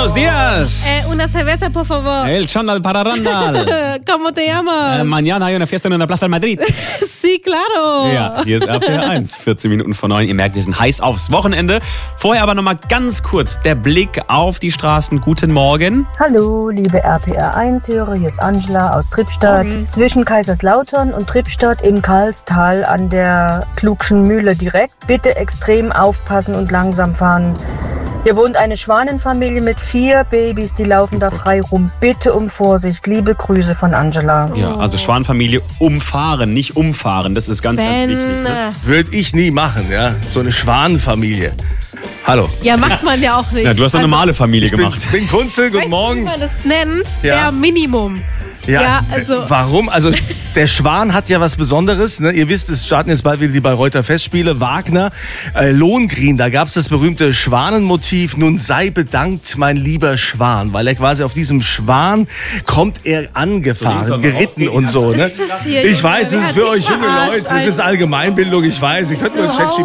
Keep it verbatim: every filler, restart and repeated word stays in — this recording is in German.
Buenos días. Eh, una cerveza, por favor. El Chandal para Randall. ¿Cómo te llamas? Äh, mañana hay una fiesta in der Plaza de Madrid. Sí, claro. Ja, hier ist R P R eins, vierzehn Minuten vor neun. Ihr merkt, wir sind heiß aufs Wochenende. Vorher aber nochmal ganz kurz der Blick auf die Straßen. Guten Morgen. Hallo, liebe R P R eins-Hörer, hier ist Angela aus Trippstadt. Morgen. Zwischen Kaiserslautern und Trippstadt im Karlstal an der Klugschen Mühle direkt. Bitte extrem aufpassen und langsam fahren. Hier wohnt eine Schwanenfamilie mit vier Babys, die laufen da frei rum. Bitte um Vorsicht. Liebe Grüße von Angela. Ja, also Schwanenfamilie umfahren, nicht umfahren. Das ist ganz, Ben, ganz wichtig. Ne? Würde ich nie machen, ja. So eine Schwanenfamilie. Hallo. Ja, macht man ja auch nicht. Ja, du hast eine Also, normale Familie Ich bin, gemacht. bin Kunzel, guten weißt du, Morgen. wie man das nennt? Ja. Der Minimum. Ja, Ja, also- warum? Also der Schwan hat ja was Besonderes. Ne? Ihr wisst, es starten jetzt bald wieder die Bayreuther Festspiele. Wagner, äh, Lohengrin, da gab es das berühmte Schwanenmotiv. Nun sei bedankt, mein lieber Schwan. Weil er quasi auf diesem Schwan kommt er angefahren, So links geritten und und so. Ne? ist das hier, Ich Junge? weiß, Wer es ist hat für dich euch junge verarscht, Leute. Das ist Alter? Allgemeinbildung, ich weiß. Ich könnte nur So, ChatGPT